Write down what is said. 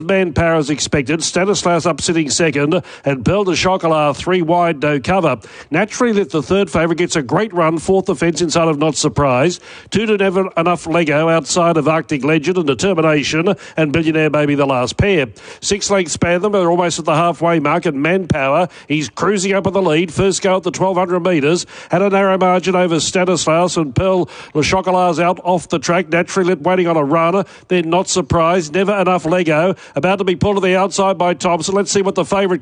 Manpower as expected. Stanislaus up sitting second, and Belle de Chocolat 3 wide, no cover. Naturally Lit, the third favourite, gets a great run, fourth the fence inside of Not Surprised. 2 to Never Enough Lego outside of Arctic Legend and Determination, and Billionaire Baby the last pair. 6 lengths span them, they're almost at the halfway mark, and Manpower, he's cruising up in the lead. First go at the 1200 metres, had a narrow margin over Stanislaus, and Belle de Chocolat's out off the track. Naturally Lit waiting on a runner, then Not Surprised, Never Enough Lego, about to be pulled to the outside by Thompson. Let's see what the favourite